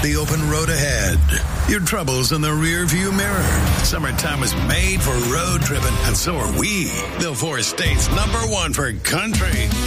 the open road ahead, your troubles in the rear-view mirror. Summertime was made for road tripping, and so are we. The 4 states #1 for country.